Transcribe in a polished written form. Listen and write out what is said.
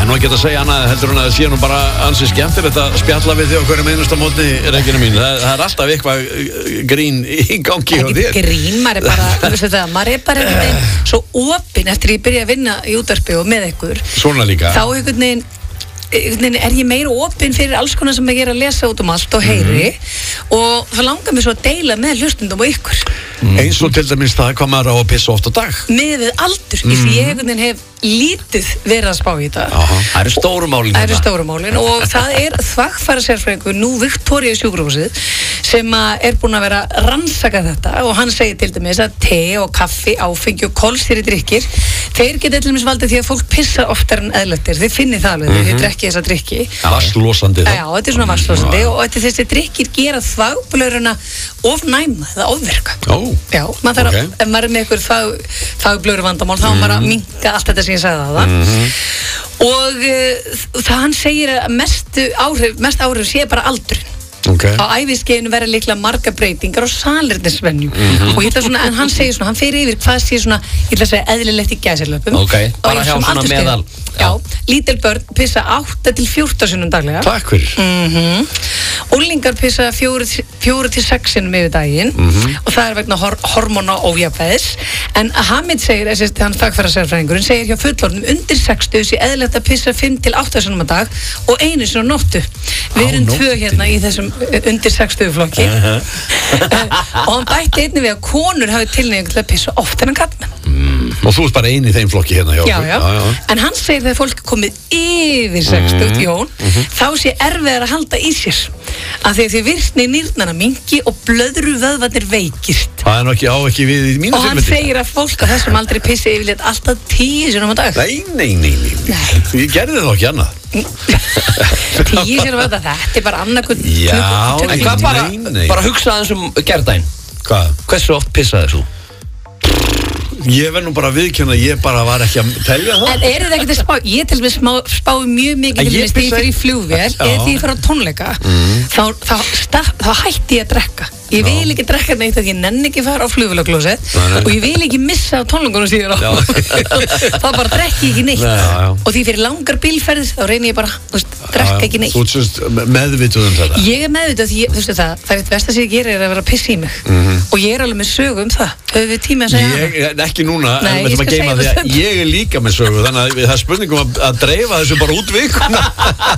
nú ekki að segja annað heldur en að það sé nú bara ansi skemmtilegt að spjalla við þig á hverjum einasta mótni, Regína mín. Það er alltaf eitthvað grín í gangi á þér. Grín, maður er bara einhvern veginn svo opinn eftir ég byrja að vinna í útvarpi og með ykkur. Svona líka. Þá einhvern veginn er ég meira opinn fyrir alls konar sem ég er að lesa út allt og heyri og það langar mér svo að deila með hlustundum og ykkur. Eins og til dæmis það hvað maður á að pissa oft á dag. Með við aldur, í því ég einhvern veginn hef lítið verið að spá í þetta. Það eru stórumálin. Það eru stórumálin og það er þvagfæra sérfræðingur nú Viktoría sjúkrahúsið sem er búin að vera að rannsaka þetta og hann segir til dæmis að te og kaffi, áfengi og kolsýri drykkir þeir geta til dæmis valdið því að fólk pissa oftar en eðlættir. Þið finnið það alveg, þið drekki þessa drykki. Vasslosandi það. Já, þetta er svona vasslosandi og þessi drykkir gera þvagblöðruna of næma eða ofvirka. Já, maður þarf að, ef maður er með ykkur þvagblöðru vandamál þá maður að minnka allt þetta sem ég sagði á það. Og það hann segir að mest áhrif sé bara aldurinn. Á æviskeiðinu verða líklega margar breytingar og salernisvenjum og ég ætla svona, en hann segir svona, hann fer yfir hvað sé svona, ég ætla að segja eðlilegt í gæsarlöpum bara hjá svona meðal lítil börn pissa 8 til 14 sinnum daglega. Takk fyrir. Unglingar pissa 4 til 6 sinnum yfir daginn og það er vegna hormóna ójafnvægis en Hamid segir, hann þvagfæra sérfræðingurinn segir hjá fullorðnum undir 60 sé eðlilegt að pissa 5 til 8 sinnum á dag og 1 sinni á nóttu. Við erum 2 hérna í þessum undir 60 flokki og hann bætti einnig við að konur hafi tilneyingu til að pissa oft en að karlmenn. Og þú ert bara eini í þeim flokki hérna hjá okkur. Já. En hann segir þegar fólk er komið yfir 60, Jón, þá sé erfiðar að halda í sér af því að þið virkni nýrnana mingi og blöðru vöðvarnir veikist. Það er nú ekki við í mínu og hann segir að fólk á þessum aldrei pissi yfirleitt alltaf 10 sinnum á dag. Nei. Ég gerði það ekki annað. 10 sinnum á dag, þetta er bara annarkvöld. En hvað bara hugsa aðeins um gerdaginn? Hvað? Hversu oft pissaði þú? Ég verð nú bara að viðkjanna að ég bara var ekki að telja það. En eru það ekkert að spá? Ég til dæmis spái mjög mikið til dæmis því ég fer í flugvél eða því ég fer á tónleika þá hætti ég að drekka. Ég vil ekki drekka neitt af því ég nenni ekki fara á flugvélaklósett og ég vil ekki missa á tónleikunum sem ég er á. Þá bara drekki ég ekki neitt. Og því fyrir langar bílferðir þá reyni ég bara, drekka ekki neitt. Þú ert meðvituð um þetta? Ég er meðvituð því, þú veist það er eitt versta sem ég gerir er að vera að pissa í mig. Og ég er alveg með sögu um það. Höfum við tíma að segja hana? Ekki núna, en við ætlum að geyma því að ég er líka með sögu, þannig að það er spurningum að dreifa þessu bara út vikuna.